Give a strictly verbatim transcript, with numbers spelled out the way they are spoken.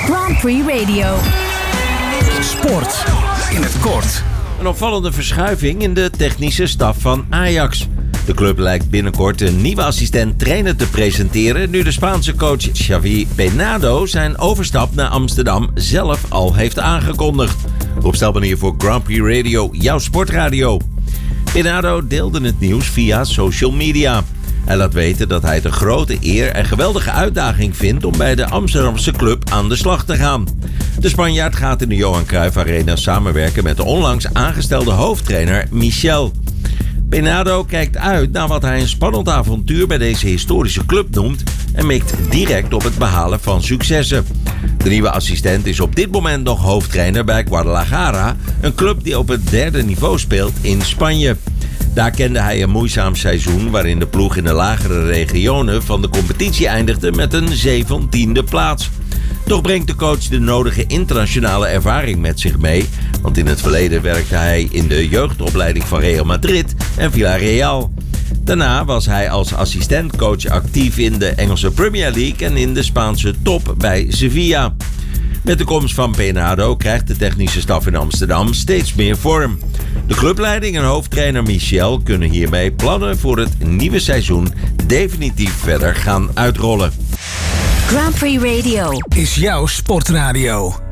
Grand Prix Radio. Sport in het kort. Een opvallende verschuiving in de technische staf van Ajax. De club lijkt binnenkort een nieuwe assistent-trainer te presenteren, nu de Spaanse coach Xavi Bernardo zijn overstap naar Amsterdam zelf al heeft aangekondigd. Rob Stelman hier voor Grand Prix Radio, jouw sportradio. Bernardo deelde het nieuws via social media. Hij laat weten dat hij het een grote eer en geweldige uitdaging vindt om bij de Amsterdamse club aan de slag te gaan. De Spanjaard gaat in de Johan Cruijff Arena samenwerken met de onlangs aangestelde hoofdtrainer Michel. Bernardo kijkt uit naar wat hij een spannend avontuur bij deze historische club noemt en mikt direct op het behalen van successen. De nieuwe assistent is op dit moment nog hoofdtrainer bij Guadalajara, een club die op het derde niveau speelt in Spanje. Daar kende hij een moeizaam seizoen waarin de ploeg in de lagere regionen van de competitie eindigde met een zeventiende plaats. Toch brengt de coach de nodige internationale ervaring met zich mee, want in het verleden werkte hij in de jeugdopleiding van Real Madrid en Villarreal. Daarna was hij als assistentcoach actief in de Engelse Premier League en in de Spaanse top bij Sevilla. Met de komst van Bernardo krijgt de technische staf in Amsterdam steeds meer vorm. De clubleiding en hoofdtrainer Michel kunnen hiermee plannen voor het nieuwe seizoen definitief verder gaan uitrollen. Grand Prix Radio Is jouw sportradio.